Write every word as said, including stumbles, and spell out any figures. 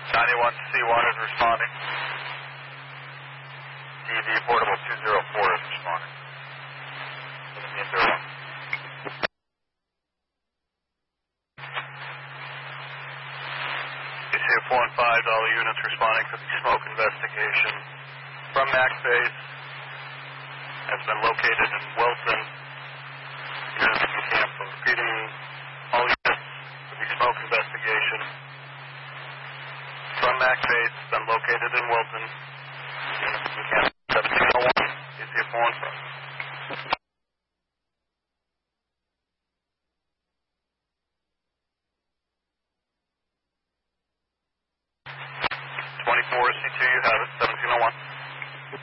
ninety-one C one is responding. D V portable two zero four is responding. seventeen zero one. D C four and five, all units responding to the smoke investigation from Mac Base has been located in Wilson. Units in camp are repeating all units for the smoke investigation from Mac Base, been located in Wilson. Units in camp seventeen oh one, D C four and five.